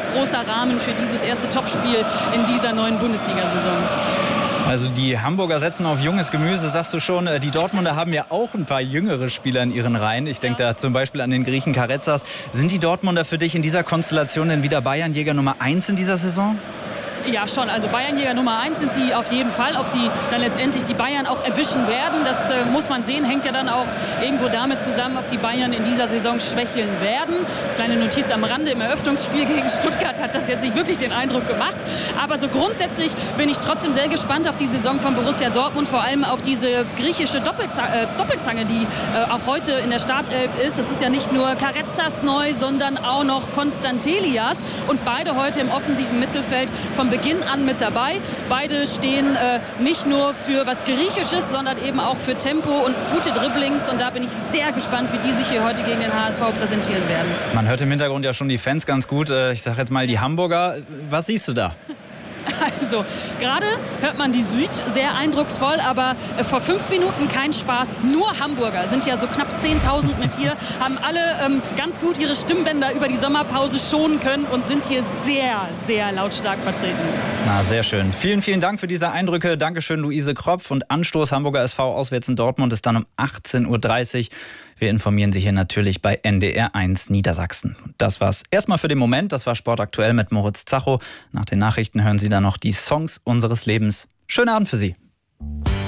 ganz großer Rahmen für dieses erste Topspiel in dieser neuen Bundesliga-Saison. Also die Hamburger setzen auf junges Gemüse, sagst du schon. Die Dortmunder haben ja auch ein paar jüngere Spieler in ihren Reihen. Ich denke da zum Beispiel an den Griechen Karetzas. Sind die Dortmunder für dich in dieser Konstellation denn wieder Bayernjäger Nummer 1 in dieser Saison? Ja, schon. Also Bayernjäger Nummer 1 sind sie auf jeden Fall. Ob sie dann letztendlich die Bayern auch erwischen werden, das muss man sehen. Hängt ja dann auch irgendwo damit zusammen, ob die Bayern in dieser Saison schwächeln werden. Kleine Notiz am Rande, im Eröffnungsspiel gegen Stuttgart hat das jetzt nicht wirklich den Eindruck gemacht. Aber so grundsätzlich bin ich trotzdem sehr gespannt auf die Saison von Borussia Dortmund. Vor allem auf diese griechische Doppelzange, die auch heute in der Startelf ist. Es ist ja nicht nur Karetzas neu, sondern auch noch Konstantelias. Und beide heute im offensiven Mittelfeld vom Beginn an mit dabei. Beide stehen nicht nur für was Griechisches, sondern eben auch für Tempo und gute Dribblings. Und da bin ich sehr gespannt, wie die sich hier heute gegen den HSV präsentieren werden. Man hört im Hintergrund ja schon die Fans ganz gut. Ich sage jetzt mal die Hamburger. Was siehst du da? Also, gerade hört man die Süd sehr eindrucksvoll, aber vor 5 Minuten kein Spaß. Nur Hamburger sind ja so knapp 10.000 mit hier, haben alle ganz gut ihre Stimmbänder über die Sommerpause schonen können und sind hier sehr, sehr lautstark vertreten. Na, sehr schön. Vielen, vielen Dank für diese Eindrücke. Dankeschön, Luise Kropf. Und Anstoß Hamburger SV auswärts in Dortmund ist dann um 18.30 Uhr. Wir informieren Sie hier natürlich bei NDR1 Niedersachsen. Das war's erstmal für den Moment. Das war Sport aktuell mit Moritz Zacho. Nach den Nachrichten hören Sie dann noch die Songs unseres Lebens. Schönen Abend für Sie.